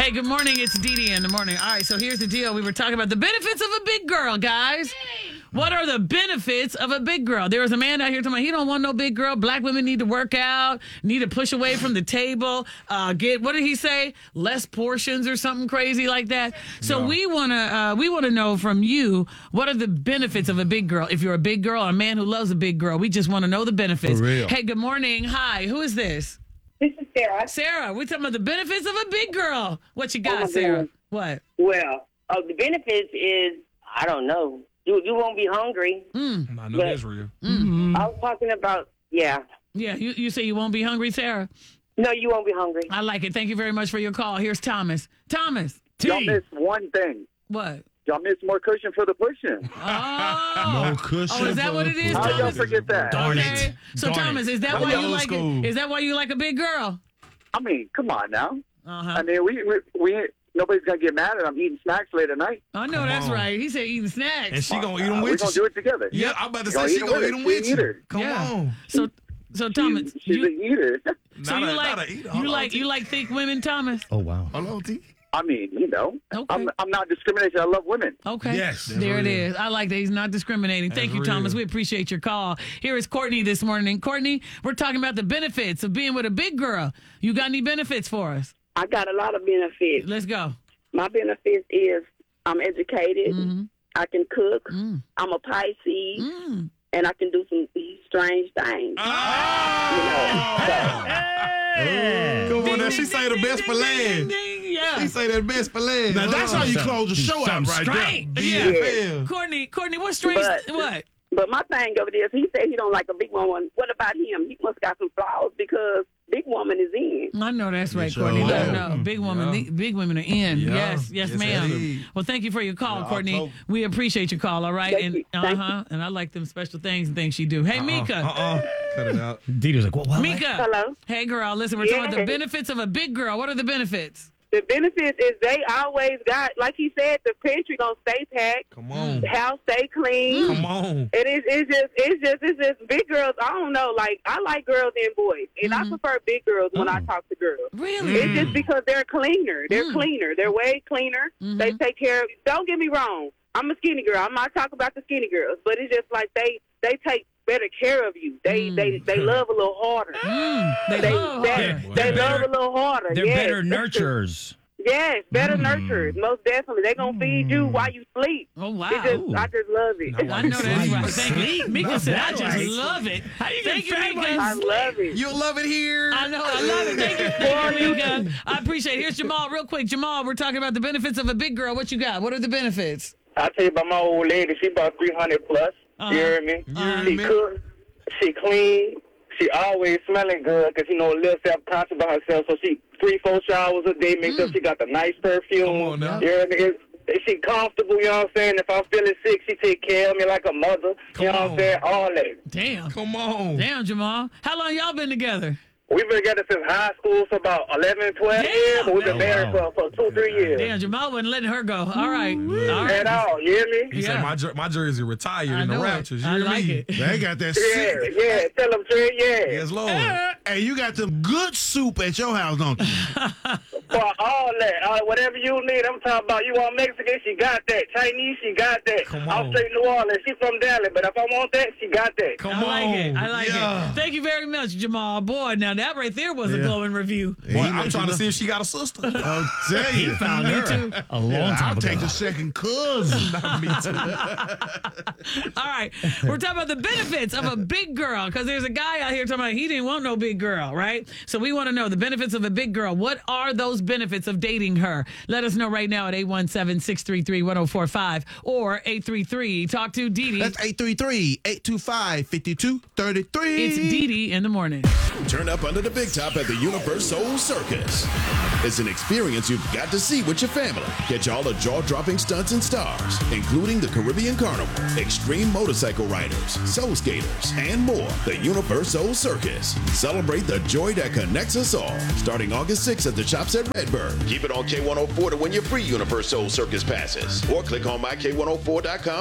Hey, good morning. It's Dee Dee in the morning. All right, so here's the deal. We were talking about the benefits of a big girl, guys. What are the benefits of a big girl? There was a man out here talking about he don't want no big girl. Black women need to work out, need to push away from the table, get, what did he say? Less portions or something crazy like that. So we want to know from you, what are the benefits of a big girl? If you're a big girl or a man who loves a big girl, we just want to know the benefits. For real. Hey, good morning. Hi, who is this? This is Sarah. Sarah, we're talking about the benefits of a big girl. What you got, Sarah? What? Well, the benefits is, I don't know. You won't be hungry. I know that's real. I was talking about, Yeah, you say you won't be hungry, Sarah? No, you won't be hungry. I like it. Thank you very much for your call. Here's Thomas. Thomas. Y'all missed one thing. What? Y'all missed more cushion for the pushing. Oh. No cushion. Oh, is that what it is, How y'all Thomas? forget that? Darn Okay. it. So, Darn Thomas, it. is that How why you y'all like school? it? Is that why you like a big girl? I mean, come on now. Uh-huh. I mean, we nobody's gonna get mad at I'm eating snacks late at night. I know Come that's on. right. He said eating snacks. And she gonna eat them We're with gonna you. do it together. Yeah, I'm about to Gonna say eat she 'em gonna with eat us. them She's with an you. eater. Come on. So Thomas, She's an eater. you like thick women, Thomas? Oh, wow. Hello, T. I mean, Okay. I'm not discriminating. I love women. Okay. Yes, that's There it real. is. I like that he's not discriminating. Thank you, That's Thomas. real. We appreciate your call. Here is Courtney this morning. Courtney, we're talking about the benefits of being with a big girl. You got any benefits for us? I got a lot of benefits. Let's go. My benefits is I'm educated. Mm-hmm. I can cook. I'm a Pisces. And I can do some strange things. Come on now, she say the best for last. Yeah. She say that best for last. Now, that's how you close the show out right Straight. there. Yeah. Courtney, what's strange? But- What? But my thing over there is he said he don't like a big woman. What about him? He must got some flaws because big woman is in. I know that's right, sure Courtney. Let are. her know. Big women, Yeah. big women are in. Yeah. Yes, Yes, ma'am. indeed. Well, thank you for your call, Yeah, Courtney. I'll We appreciate your call. All right, Thank and you. Thank you. and I like them special things and things she do. Hey, Mika. Cut it out. Dee was like, what? Mika. Hello. Hey, girl. Listen, we're talking about the Yes. benefits of a big girl. What are the benefits? The benefits is they always got, like he said, the pantry gonna stay packed. Come on. The house stay clean. Come on. It's just big girls. I don't know. Like I like girls and boys, and I prefer big girls when I talk to girls. Really? It's just because they're cleaner. They're cleaner. They're way cleaner. They take care of. Don't get me wrong. I'm a skinny girl. I'm not talking about the skinny girls, but it's just like they take better care of you. They love a little harder. They love her. They love a little harder. They're Yes, better that's true. nurturers. Yes, better nurturers. Most definitely. They're going to feed you while you sleep. Oh, wow. I just love it. I know that's right. Thank you. Sleep. Mika said, I That's just right. love it. Thank you, Mika. I love it. You'll love it here. I know. I love it. Thank you, Mika. I appreciate it. Here's Jamal real quick. Jamal, we're talking about the benefits of a big girl. What you got? What are the benefits? I'll tell you about my old lady. She about 300 plus. You hear me? hear She me? cook. She clean. She always smelling good because, a little self-conscious about herself. So she 3-4 showers a day. Make sure she got the nice perfume. Come on now. You hear me? She comfortable, you know what I'm saying? If I'm feeling sick, she take care of me like a mother. Come you know what on. I'm saying? All that. Damn. Come on. Damn, Jamal. How long y'all been together? We've been together since high school for about 11, 12 years. But we've been married for 2-3 years. Damn, Jamal wasn't letting her go. All right. All At right. all, you hear me? He Yeah. said my jersey retired I in the know it. Raptors. You I hear like me? it. They got that soup. Yeah. Tell them, Trey, yeah. Yes, Lord. Hey, you got some good soup at your house, don't you? For all that, whatever you need, I'm talking about. You want Mexican, she got that. Chinese, she got that. Come I'm on. straight New Orleans, she from Dallas, but if I want that, she got that. Come I like on. it. I like Yeah. it. Thank you very much, Jamal. Boy, now that right there was a glowing review. Boy, I'm trying to see if she got a sister. I'll tell you. Found me too. A long time I'll ago. take the second cousin. Me too. All right. We're talking about the benefits of a big girl because there's a guy out here talking about he didn't want no big girl, right? So we want to know the benefits of a big girl. What are those benefits of dating her? Let us know right now at 817-633-1045 or 833. Talk to Dee Dee. That's 833-825-5233. It's Dee Dee in the morning. Turn up under the big top at the Universal Circus. It's an experience you've got to see with your family. Catch all the jaw-dropping stunts and stars, including the Caribbean Carnival, extreme motorcycle riders, soul skaters, and more. The Universal Circus. Celebrate the joy that connects us all. Starting August 6th at the Shops at Redbird. Keep it on K104 to win your free Universal Circus passes. Or click on myk104.com